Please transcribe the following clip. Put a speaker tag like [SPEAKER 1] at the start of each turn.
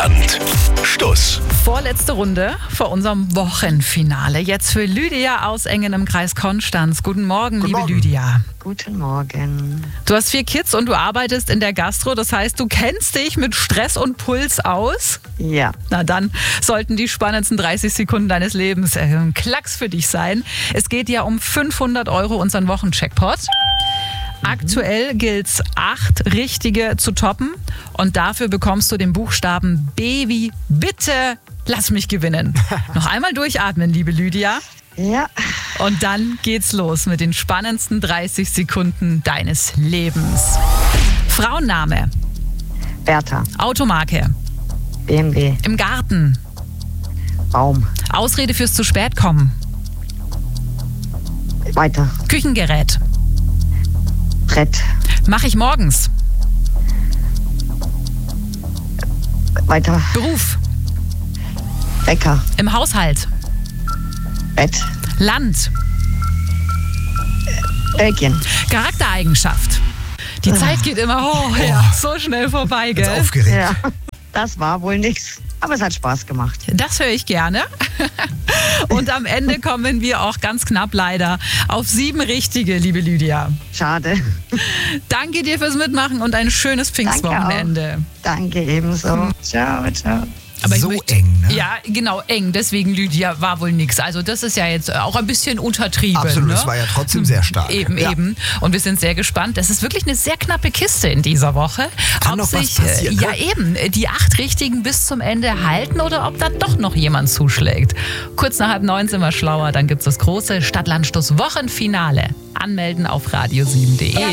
[SPEAKER 1] Stadtland Stuss.
[SPEAKER 2] Vorletzte Runde vor unserem Wochenfinale. Jetzt für Lydia aus Engen im Kreis Konstanz. Guten Morgen, liebe Lydia.
[SPEAKER 3] Guten Morgen.
[SPEAKER 2] Du hast 4 Kids und du arbeitest in der Gastro. Das heißt, du kennst dich mit Stress und Puls aus?
[SPEAKER 3] Ja.
[SPEAKER 2] Na dann sollten die spannendsten 30 Sekunden deines Lebens ein Klacks für dich sein. Es geht ja um 500 €, unseren Wochencheckpot. Aktuell gilt es 8 richtige zu toppen und dafür bekommst du den Buchstaben B wie Bitte lass mich gewinnen. Noch einmal durchatmen, liebe Lydia.
[SPEAKER 3] Ja.
[SPEAKER 2] Und dann geht's los mit den spannendsten 30 Sekunden deines Lebens. Frauenname.
[SPEAKER 3] Bertha.
[SPEAKER 2] Automarke.
[SPEAKER 3] BMW.
[SPEAKER 2] Im Garten.
[SPEAKER 3] Baum.
[SPEAKER 2] Ausrede fürs zu spät kommen.
[SPEAKER 3] Weiter.
[SPEAKER 2] Küchengerät.
[SPEAKER 3] Brett.
[SPEAKER 2] Mache ich morgens.
[SPEAKER 3] Weiter.
[SPEAKER 2] Beruf.
[SPEAKER 3] Bäcker.
[SPEAKER 2] Im Haushalt.
[SPEAKER 3] Bett.
[SPEAKER 2] Land.
[SPEAKER 3] Belgien.
[SPEAKER 2] Charaktereigenschaft. Die Zeit geht immer so schnell vorbei,
[SPEAKER 4] Jetzt
[SPEAKER 2] gell?
[SPEAKER 4] aufgeregt.
[SPEAKER 3] Ja. Das war wohl nichts. Aber es hat Spaß gemacht.
[SPEAKER 2] Das höre ich gerne. Und am Ende kommen wir auch ganz knapp leider auf 7 richtige, liebe Lydia.
[SPEAKER 3] Schade.
[SPEAKER 2] Danke dir fürs Mitmachen und ein schönes Pfingstwochenende.
[SPEAKER 3] Danke ebenso. Ciao, ciao.
[SPEAKER 2] Aber
[SPEAKER 4] So eng, ne?
[SPEAKER 2] Ja, genau, eng. Deswegen, Lydia, war wohl nix. Also das ist ja jetzt auch ein bisschen untertrieben.
[SPEAKER 4] Absolut,
[SPEAKER 2] ne?
[SPEAKER 4] es war ja trotzdem sehr stark.
[SPEAKER 2] Eben. Und wir sind sehr gespannt. Das ist wirklich eine sehr knappe Kiste in dieser Woche.
[SPEAKER 4] Kann noch was passieren,
[SPEAKER 2] ja
[SPEAKER 4] ne?
[SPEAKER 2] eben, die 8 Richtigen bis zum Ende halten oder ob da doch noch jemand zuschlägt. Kurz nach 8:30 sind wir schlauer. Dann gibt's das große Stadtlandstuss Wochenfinale. Anmelden auf radio7.de.